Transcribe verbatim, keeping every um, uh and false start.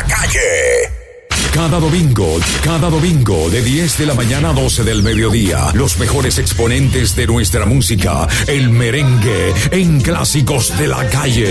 la calle. Cada domingo, cada domingo de diez de la mañana a doce del mediodía, los mejores exponentes de nuestra música, el merengue en Clásicos de la Calle.